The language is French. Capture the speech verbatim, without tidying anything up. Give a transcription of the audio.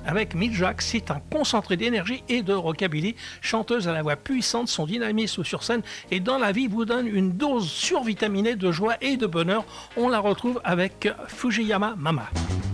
avec Mick Jagger. C'est un concentré d'énergie et de rockabilly. Chanteuse à la voix puissante, son dynamisme sur scène et dans la vie vous donne une dose survitaminée de joie et de bonheur. On la retrouve avec Fujiyama Mama.